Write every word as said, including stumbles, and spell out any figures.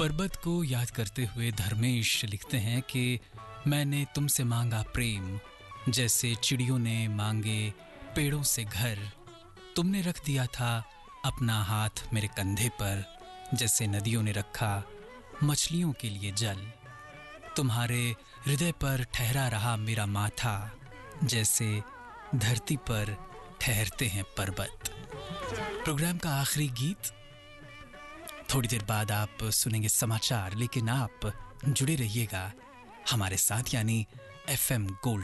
पर्वत को याद करते हुए धर्मेश लिखते हैं कि मैंने तुमसे मांगा प्रेम, जैसे चिड़ियों ने मांगे पेड़ों से घर। तुमने रख दिया था अपना हाथ मेरे कंधे पर, जैसे नदियों ने रखा मछलियों के लिए जल। तुम्हारे हृदय पर ठहरा रहा मेरा माथा, जैसे धरती पर ठहरते हैं पर्वत। प्रोग्राम का आखिरी गीत थोड़ी देर बाद आप सुनेंगे समाचार, लेकिन आप जुड़े रहिएगा हमारे साथ, यानी एफएम गोल्ड